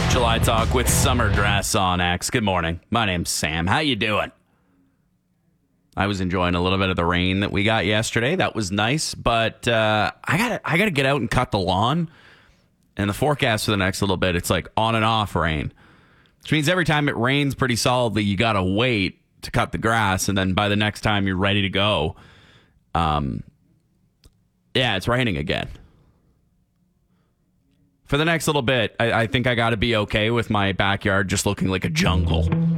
July Talk with Summer Dress on X. Good morning. My name's Sam. How you doing? I was enjoying a little bit of the rain that we got yesterday. That was nice, but I gotta get out and cut the lawn. And the forecast for the next little bit, it's like on and off rain, which means every time it rains pretty solidly, you gotta wait to cut the grass, and then by the next time you're ready to go, it's raining again. For the next little bit, I think I got to be okay with my backyard just looking like a jungle.